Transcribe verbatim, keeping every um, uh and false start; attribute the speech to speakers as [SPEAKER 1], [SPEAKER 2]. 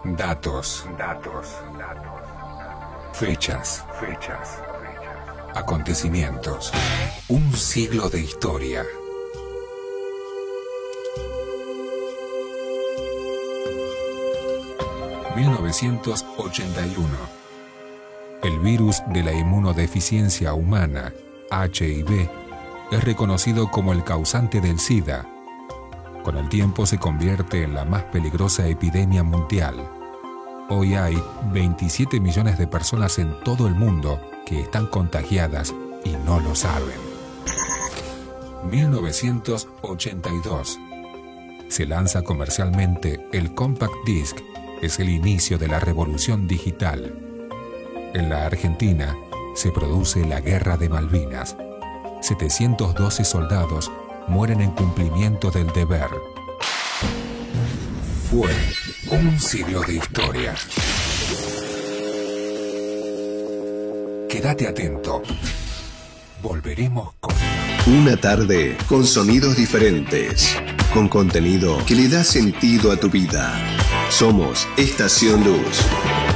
[SPEAKER 1] Datos. Datos. Fechas. Fechas. Acontecimientos. Un siglo de historia. mil novecientos ochenta y uno. El virus de la inmunodeficiencia humana, H I V, es reconocido como el causante del SIDA. Con el tiempo se convierte en la más peligrosa epidemia mundial. Hoy hay veintisiete millones de personas en todo el mundo que están contagiadas y no lo saben. mil novecientos ochenta y dos. Se lanza comercialmente el Compact Disc. Es el inicio de la revolución digital. En la Argentina se produce la Guerra de Malvinas. setecientos doce soldados mueren en cumplimiento del deber. Fue un siglo de historia. Quédate atento. Volveremos con...
[SPEAKER 2] Una tarde con sonidos diferentes, con contenido que le da sentido a tu vida. Somos Estación Luz.